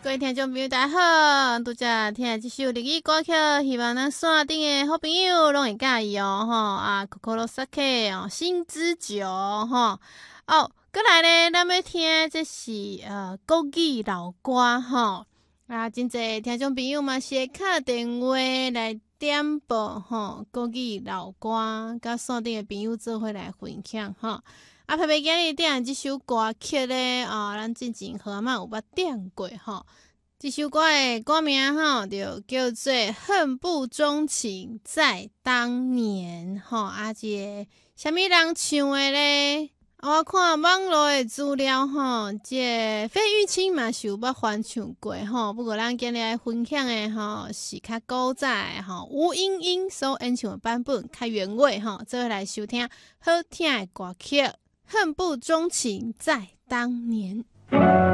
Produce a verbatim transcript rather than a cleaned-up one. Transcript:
各位听众朋友，大家好！拄则听这首日语歌曲，希望咱线顶的好朋友拢会介意哦，吼啊，Kokorosake 哦，星之酒吼哦，过来咧，咱要听这是呃国语老歌吼啊，真侪听众朋友嘛是会敲电话来点播吼国语老歌，甲线顶的朋友做伙来分享吼。啊，特别今日点即首歌曲咧，啊，咱之前好嘛有捌点过吼。这首歌的歌名吼，就叫做《恨不钟情在当年》吼。啊，这个什么人唱的咧？我看网络的资料吼，这个费玉清嘛是有捌翻唱过吼。不过咱今日来分享的吼是较古早的吼，吴英英所演唱的版本，较原味吼。做伙来收听好听的歌曲。恨不钟情在当年。